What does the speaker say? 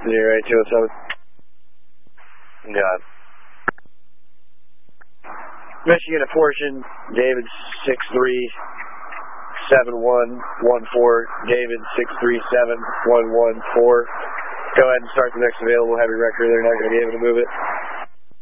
08-207. Got it. Michigan apportion, David 637114, David 637114. Go ahead and start the next available heavy record. They're not going to be able to move it.